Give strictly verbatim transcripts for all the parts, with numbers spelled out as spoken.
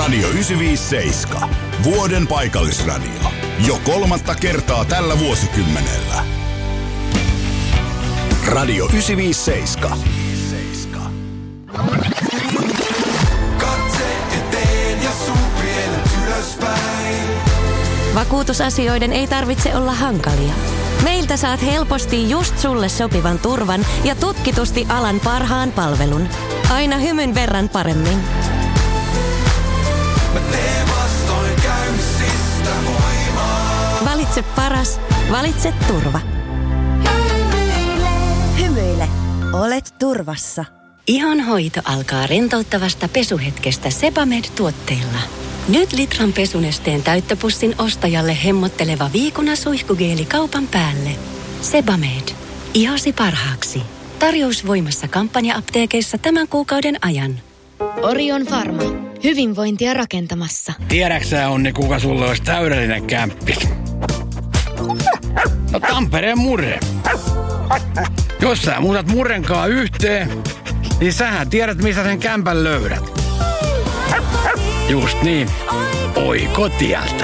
Radio yhdeksänsataaviisikymmentäseitsemän. Vuoden paikallisradio. Jo kolmatta kertaa tällä vuosikymmenellä. Radio yhdeksänsataaviisikymmentäseitsemän. Katse eteen ja suupielet ylöspäin. Vakuutusasioiden ei tarvitse olla hankalia. Meiltä saat helposti just sulle sopivan turvan ja tutkitusti alan parhaan palvelun. Aina hymyn verran paremmin. Mä teen vastoinkäymisistä voimaa. Valitse paras. Valitse turva. Hymyile. Olet turvassa. Ihonhoito alkaa rentouttavasta pesuhetkestä Sebamed-tuotteilla. Nyt litran pesunesteen täyttöpussin ostajalle hemmotteleva viikuna suihkugeeli kaupan päälle. Sebamed. Ihosi parhaaksi. Tarjous voimassa kampanja-apteekeissa tämän kuukauden ajan. Orion Pharma. Hyvinvointia rakentamassa. Tiedäksä, Onni, kuka sulle olisi täydellinen kämppi? No Tampereen Murre. Jos sä muutat Murrenkaa yhteen, niin sähän tiedät, missä sen kämpän löydät. Just niin. Oi kotialta.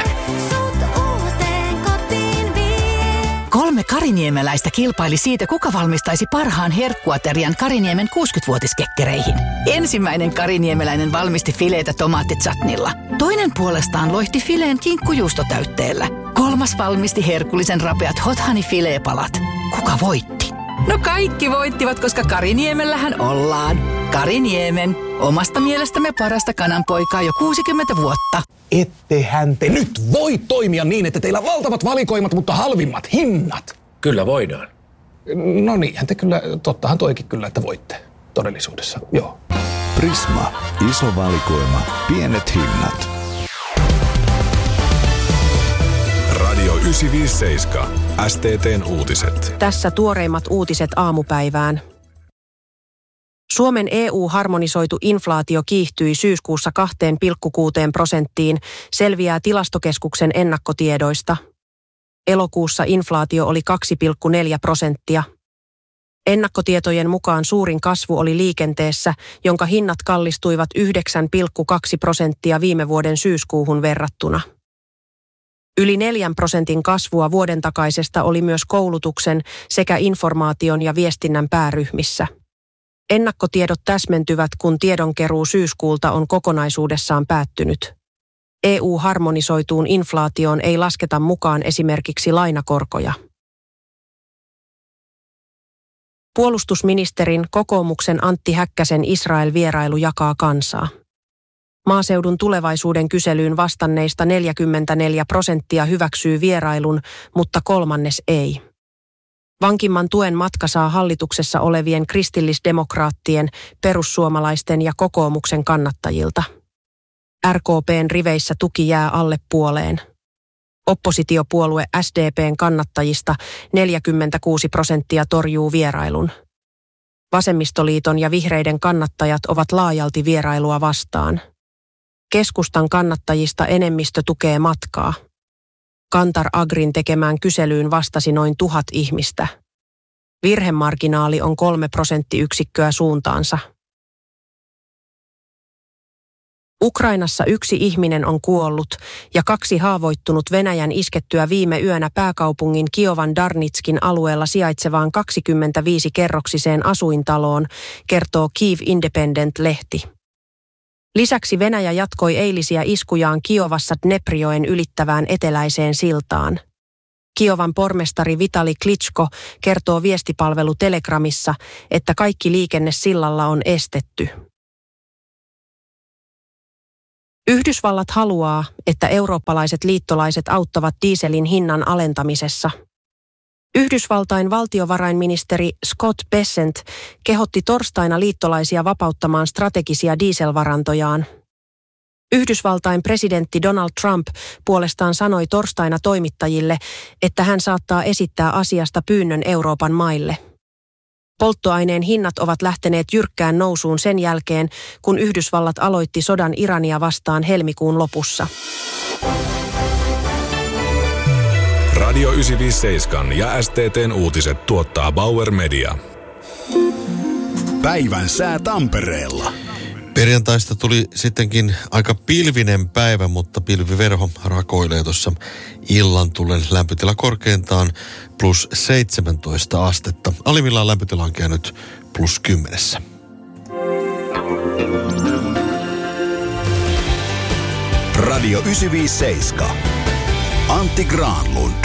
Kolme kariniemeläistä kilpaili siitä, kuka valmistaisi parhaan herkkuaterian Kariniemen kuusikymmentävuotiskekkereihin. Ensimmäinen kariniemeläinen valmisti fileitä tomaattitsatnilla. Toinen puolestaan loihti fileen kinkkujuustotäytteellä. Kolmas valmisti herkullisen rapeat hot honey fileepalat. Kuka voitti? No kaikki voittivat, koska Kariniemellähän ollaan. Kariniemen, omasta mielestämme parasta kananpoikaa jo kuusikymmentä vuotta. Ettehän te nyt voi toimia niin, että teillä on valtavat valikoimat, mutta halvimmat hinnat. Kyllä voidaan. No niinhän te kyllä, tottahan toikin kyllä, että voitte todellisuudessa, joo. Prisma. Iso valikoima. Pienet hinnat. Radio yhdeksänsataaviisikymmentäseitsemän. S T T:n uutiset. Tässä tuoreimmat uutiset aamupäivään. Suomen E U-harmonisoitu inflaatio kiihtyi syyskuussa kaksi pilkku kuusi prosenttiin, selviää Tilastokeskuksen ennakkotiedoista. Elokuussa inflaatio oli kaksi pilkku neljä prosenttia. Ennakkotietojen mukaan suurin kasvu oli liikenteessä, jonka hinnat kallistuivat yhdeksän pilkku kaksi prosenttia viime vuoden syyskuuhun verrattuna. Yli neljän prosentin kasvua vuoden takaisesta oli myös koulutuksen sekä informaation ja viestinnän pääryhmissä. Ennakkotiedot täsmentyvät, kun tiedonkeruu syyskuulta on kokonaisuudessaan päättynyt. E U-harmonisoituun inflaatioon ei lasketa mukaan esimerkiksi lainakorkoja. Puolustusministerin kokoomuksen Antti Häkkäsen Israel-vierailu jakaa kansaa. Maaseudun tulevaisuuden kyselyyn vastanneista neljäkymmentäneljä prosenttia hyväksyy vierailun, mutta kolmannes ei. Vankimman tuen matka saa hallituksessa olevien kristillisdemokraattien, perussuomalaisten ja kokoomuksen kannattajilta. R K P:n riveissä tuki jää alle puoleen. Oppositiopuolue S D P:n kannattajista neljäkymmentäkuusi prosenttia torjuu vierailun. Vasemmistoliiton ja vihreiden kannattajat ovat laajalti vierailua vastaan. Keskustan kannattajista enemmistö tukee matkaa. Kantar Agrin tekemään kyselyyn vastasi noin tuhat ihmistä. Virhemarginaali on kolme prosenttiyksikköä suuntaansa. Ukrainassa yksi ihminen on kuollut ja kaksi haavoittunut Venäjän iskettyä viime yönä pääkaupungin Kiovan Darnitskin alueella sijaitsevaan kaksikymmentäviisi-kerroksiseen asuintaloon, kertoo Kyiv Independent-lehti. Lisäksi Venäjä jatkoi eilisiä iskujaan Kiovassa Dneprjoen ylittävään eteläiseen siltaan. Kiovan pormestari Vitali Klitschko kertoo viestipalvelu Telegramissa, että kaikki liikenne sillalla on estetty. Yhdysvallat haluaa, että eurooppalaiset liittolaiset auttavat dieselin hinnan alentamisessa. Yhdysvaltain valtiovarainministeri Scott Bessent kehotti torstaina liittolaisia vapauttamaan strategisia dieselvarantojaan. Yhdysvaltain presidentti Donald Trump puolestaan sanoi torstaina toimittajille, että hän saattaa esittää asiasta pyynnön Euroopan maille. Polttoaineen hinnat ovat lähteneet jyrkkään nousuun sen jälkeen, kun Yhdysvallat aloitti sodan Irania vastaan helmikuun lopussa. Radio yhdeksänsataaviisikymmentäseitsemän ja S T T:n uutiset tuottaa Bauer Media. Päivän sää Tampereella. Perjantaista tuli sittenkin aika pilvinen päivä, mutta pilviverho rakoilee tuossa illan tullen. Lämpötila korkeintaan plus seitsemäntoista astetta. Alimmillaan lämpötila on käynyt plus kymmenessä. Radio yhdeksänsataaviisikymmentäseitsemän. Antti Granlund.